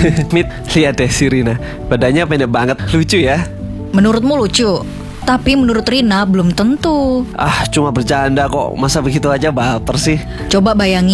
Mit, lihat deh si Rina, badannya pendek banget, lucu ya. Menurutmu lucu, tapi menurut Rina belum tentu. Ah, cuma bercanda kok, masa begitu aja baper sih. Coba bayangin